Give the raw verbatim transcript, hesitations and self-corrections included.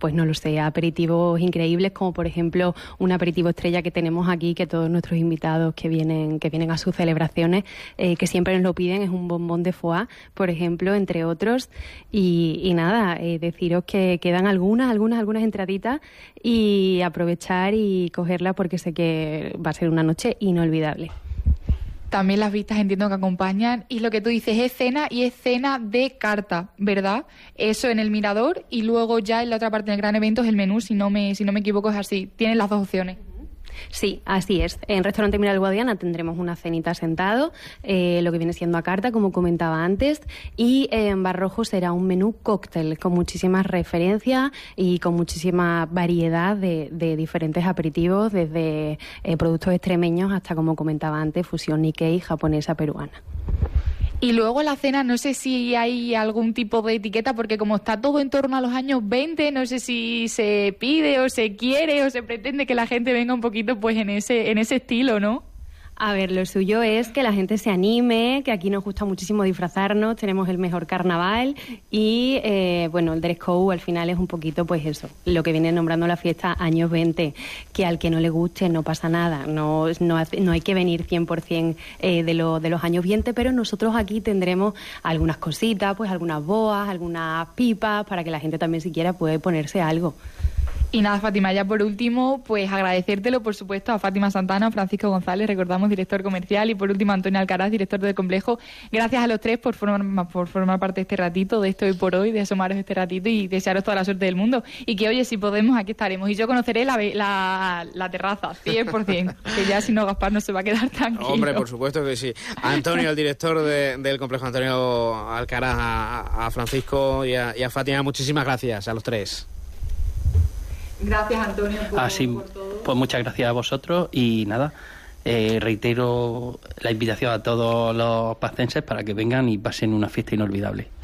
pues no lo sé, aperitivos increíbles, como por ejemplo un aperitivo estrella que tenemos aquí, que todos nuestros invitados que vienen, que vienen a sus celebraciones, eh, que siempre nos lo piden, es un bombón de foie, por ejemplo, entre otros. Y, y nada, eh, deciros que quedan algunas, algunas, algunas entraditas, y aprovechar y cogerla porque sé que va a ser una noche inolvidable. También las vistas entiendo que acompañan, y lo que tú dices es cena, y es cena de carta, ¿verdad? Eso en el Mirador, y luego ya en la otra parte del gran evento es el menú, si no me, si no me equivoco es así. Tienen las dos opciones. Sí, así es. En Restaurante Mirador Guadiana tendremos una cenita sentado, eh, lo que viene siendo a carta, como comentaba antes, y eh, en Bar Rojo será un menú cóctel con muchísimas referencias y con muchísima variedad de, de diferentes aperitivos, desde eh, productos extremeños hasta, como comentaba antes, fusión Nikkei, japonesa, peruana. Y luego la cena, no sé si hay algún tipo de etiqueta, porque como está todo en torno a los años veinte, no sé si se pide o se quiere o se pretende que la gente venga un poquito pues en ese, en ese estilo, ¿no? A ver, lo suyo es que la gente se anime, que aquí nos gusta muchísimo disfrazarnos, tenemos el mejor carnaval y, eh, bueno, el dress code al final es un poquito, pues eso, lo que viene nombrando la fiesta años veinte, que al que no le guste no pasa nada, no, no, no hay que venir cien por ciento eh, de, lo, de los años veinte, pero nosotros aquí tendremos algunas cositas, pues algunas boas, algunas pipas, para que la gente también siquiera puede ponerse algo. Y nada, Fátima, ya por último, pues agradecértelo, por supuesto, a Fátima Santana, a Francisco González, recordamos, director comercial, y por último a Antonio Alcaraz, director del complejo. Gracias a los tres por formar, por formar parte de este ratito, de esto hoy por hoy, de asomaros este ratito, y desearos toda la suerte del mundo. Y que, oye, si podemos, aquí estaremos. Y yo conoceré la, la, la terraza, cien por ciento, que ya si no, Gaspar no se va a quedar tranquilo. Hombre, por supuesto que sí. A Antonio, el director de, del complejo, Antonio Alcaraz, a, a Francisco y a, y a Fátima, muchísimas gracias a los tres. Gracias, Antonio, por, Así, por todo. Pues muchas gracias a vosotros y nada, eh, reitero la invitación a todos los pacenses para que vengan y pasen una fiesta inolvidable.